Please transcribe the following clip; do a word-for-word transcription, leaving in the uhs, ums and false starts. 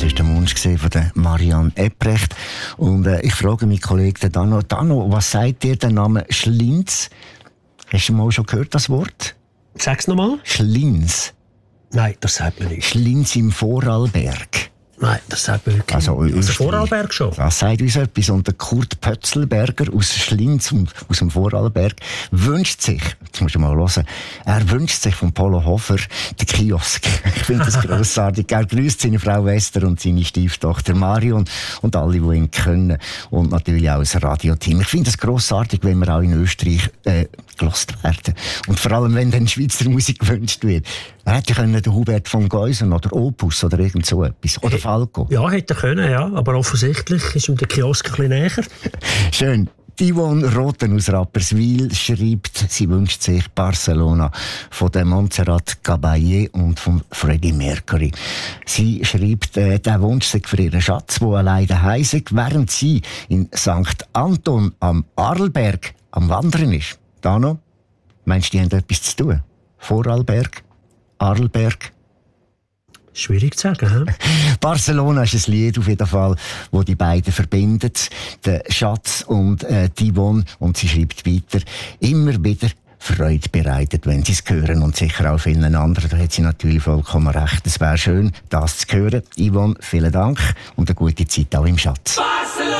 war der Wunsch von der Marianne Epprecht. Und äh, ich frage meinen Kollegen Dano, Dano, was sagt dir der Name Schlinz? Hast du mal schon gehört, das Wort? Sag's nochmal. Schlinz. Nein, das sagt man nicht. Schlinz im Vorarlberg. Nein, das sagt man wirklich also, nicht. Also Vorarlberg schon? Das sagt uns etwas. Und der Kurt Pötzelberger aus Schlinz, aus dem Vorarlberg, wünscht sich, jetzt musst du mal hören, er wünscht sich von Polo Hofer den Kiosk. Ich finde das grossartig. Er grüßt seine Frau Esther und seine Stieftochter Marion und alle, die ihn kennen. Und natürlich auch das Radioteam. Ich finde es grossartig, wenn wir auch in Österreich äh, gelost werden. Und vor allem, wenn dann Schweizer Musik gewünscht wird. Er hätte können den Hubert von Geusen oder Opus oder irgend so etwas. Oder Falco. Ja, hätte er können, ja. Aber offensichtlich ist ihm der Kiosk ein bisschen näher. Schön. Yvonne Roten aus Rapperswil schreibt, sie wünscht sich Barcelona von der Montserrat Caballé und von Freddie Mercury. Sie schreibt, äh, der Wunsch sei für ihren Schatz, der allein daheim sei, während sie in Sankt Anton am Arlberg am Wandern ist. Dano, meinst du, die haben etwas zu tun? Vorarlberg? Arlberg? Schwierig zu sagen, he? Barcelona ist ein Lied auf jeden Fall, das die beiden verbindet. Der Schatz und äh, die Yvonne. Und sie schreibt weiter, immer wieder Freude bereitet, wenn sie es hören. Und sicher auch vielen anderen. Da hat sie natürlich vollkommen recht. Es wäre schön, das zu hören. Yvonne, vielen Dank und eine gute Zeit auch im Schatz.